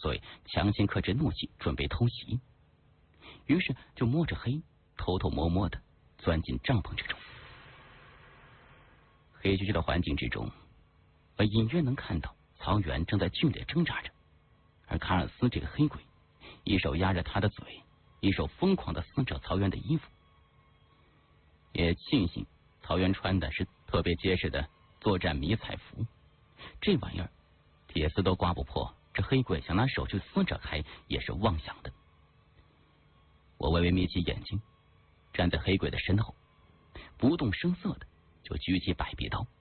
所以强行克制怒气，准备偷袭。于是就摸着黑，偷偷摸摸的钻进帐篷之中。黑黢黢的环境之中，我隐约能看到曹原正在剧烈挣扎着，而卡尔斯这个黑鬼，一手压着他的嘴，一手疯狂的撕扯曹原的衣服。也庆幸曹原穿的是特别结实的作战迷彩服，这玩意儿铁丝都刮不破，这黑鬼想拿手去撕扯开也是妄想的。我微微眯起眼睛，站在黑鬼的身后，不动声色的就举起百臂刀。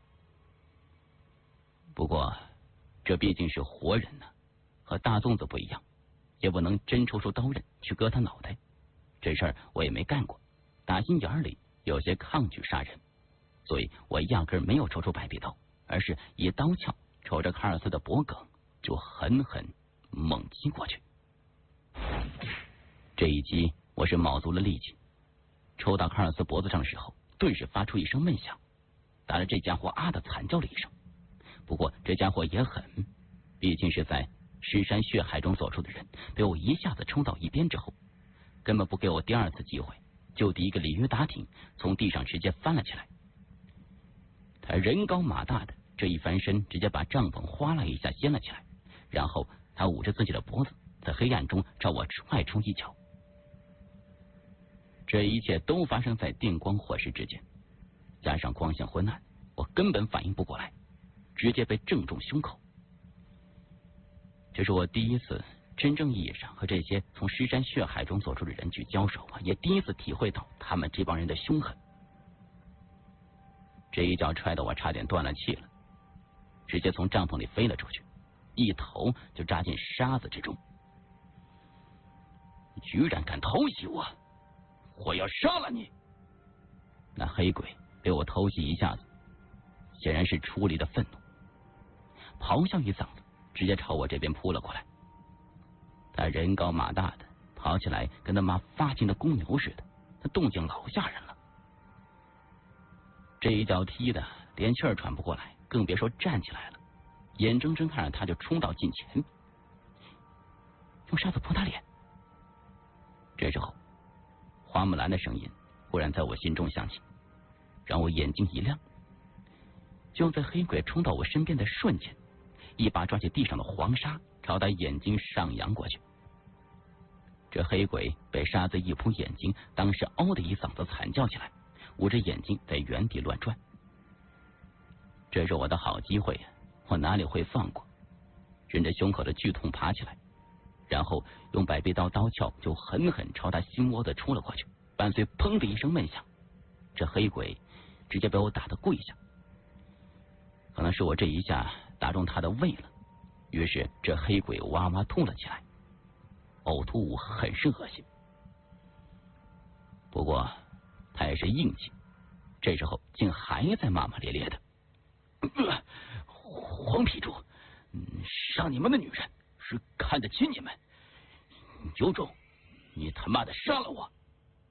不过这毕竟是活人呢，和大粽子不一样，也不能真抽出刀刃去割他脑袋。这事儿我也没干过，打心眼里有些抗拒杀人，所以我压根没有抽出百臂刀，而是以刀鞘瞅着卡尔斯的脖颈就狠狠猛击过去。这一击我是卯足了力气，抽到卡尔斯脖子上的时候，顿时发出一声闷响，打得这家伙啊的惨叫了一声。不过这家伙也狠，毕竟是在尸山血海中所处的人，被我一下子冲到一边之后，根本不给我第二次机会，就第一个鲤鱼打挺，从地上直接翻了起来。他人高马大的这一翻身，直接把帐篷哗啦一下掀了起来，然后他捂着自己的脖子，在黑暗中朝我踹出一脚。这一切都发生在电光火石之间，加上光线昏暗，我根本反应不过来，直接被正中胸口。这是我第一次真正意义上和这些从尸山血海中所出的人去交手啊，也第一次体会到他们这帮人的凶狠。这一脚踹得我差点断了气了，直接从帐篷里飞了出去，一头就扎进沙子之中。你居然敢偷袭我，我要杀了你！那黑鬼被我偷袭一下子，显然是出离的愤怒，咆哮一嗓子，直接朝我这边扑了过来。他人高马大的，跑起来跟他妈发情的公牛似的，他动静老吓人了。这一脚踢的连气儿喘不过来，更别说站起来了，眼睁睁看着他就冲到近前，用沙子泼他脸。这时候花木兰的声音忽然在我心中响起，让我眼睛一亮。就在黑鬼冲到我身边的瞬间，一把抓起地上的黄沙，朝他眼睛上扬过去。这黑鬼被沙子一扑眼睛，当时嗷的一嗓子惨叫起来，捂着眼睛在原地乱转。这是我的好机会呀，我哪里会放过？忍着胸口的剧痛爬起来，然后用百臂刀刀鞘就狠狠朝他心窝子戳了过去，伴随砰的一声闷响，这黑鬼直接被我打得跪下。可能是我这一下打中他的胃了，于是这黑鬼哇哇吐了起来，呕吐物很是恶心。不过他也是硬气，这时候竟还在骂骂咧咧的。黄皮猪，杀你们的女人是看得起你们，有种你他妈的杀了我！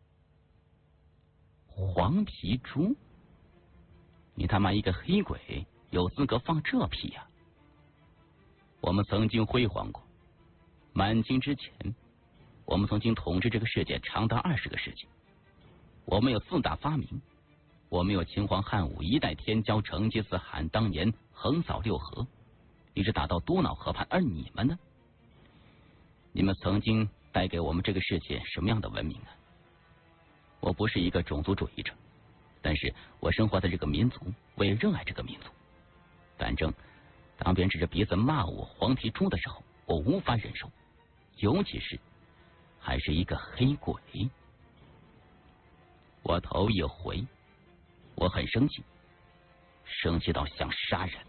黄皮猪，你他妈一个黑鬼有资格放这屁呀？我们曾经辉煌过，满清之前，我们曾经统治这个世界长达20个世纪。我们有4大发明，我们有秦皇汉武、一代天骄、成吉思汗当年横扫6河，一直打到多瑙河畔，而你们呢？你们曾经带给我们这个世界什么样的文明啊？我不是一个种族主义者，但是我生活在这个民族，我也热爱这个民族。反正当别人指着鼻子骂我黄皮猪的时候，我无法忍受，尤其是还是一个黑鬼。我头一回，我很生气，生气到想杀人。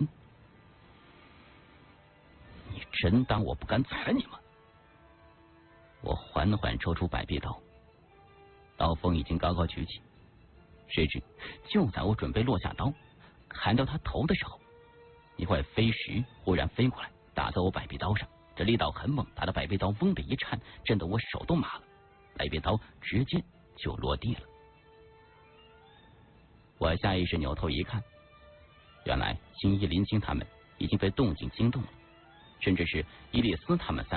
你真当我不敢宰了你吗？我缓缓抽出百臂刀，刀锋已经高高举起，谁知就在我准备落下刀砍掉他头的时候，一块飞石忽然飞过来，打在我百臂刀上，这力道很猛，打的百臂刀嗡的一颤，震得我手都麻了，百臂刀直接就落地了。我下意识扭头一看，原来金衣林青他们已经被动静惊动了，甚至是伊丽丝他们3